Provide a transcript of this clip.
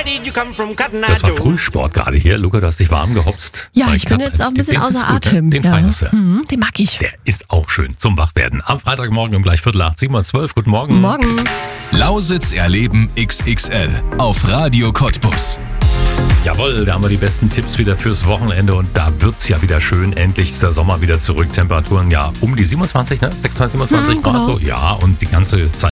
did you come from, Cotton Eye Das war Joe? Frühsport gerade hier. Luca, du hast dich warm gehopst. Ja, Bei ich bin Kapp. jetzt auch ein bisschen Den außer findest du gut, Atem. Ne? Den ja. feierst du. Den mag ich. Der ist auch schön zum Wachwerden. Am Freitagmorgen um gleich 7:15, 7:12. Guten Morgen. Morgen. Lausitz erleben XXL auf Radio Cottbus. Jawohl, da haben wir die besten Tipps wieder fürs Wochenende und da wird's ja wieder schön. Endlich ist der Sommer wieder zurück. Temperaturen ja um die 27, ne? 26, 27 Grad genau. so. Ja, und die ganze